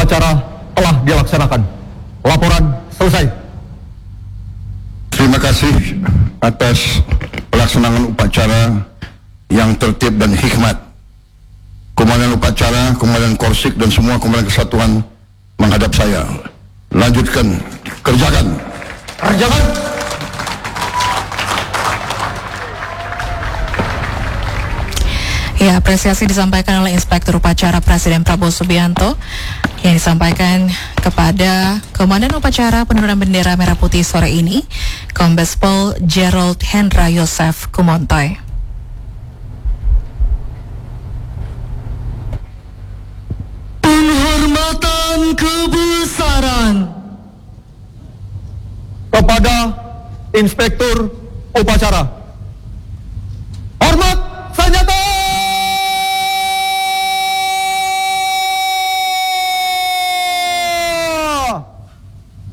upacara telah dilaksanakan. Laporan selesai. Terima kasih atas pelaksanaan upacara yang tertib dan hikmat. Komandan upacara, Komandan Korsik dan semua komandan kesatuan menghadap saya. Lanjutkan, kerjakan. Kerjakan. Ya, apresiasi disampaikan oleh Inspektur Upacara Presiden Prabowo Subianto yang disampaikan kepada Komandan Upacara Penurunan Bendera Merah Putih sore ini, Kombes Pol Gerald Hendra Yosef Kumontoy. Penghormatan kebesaran Kepada Inspektur Upacara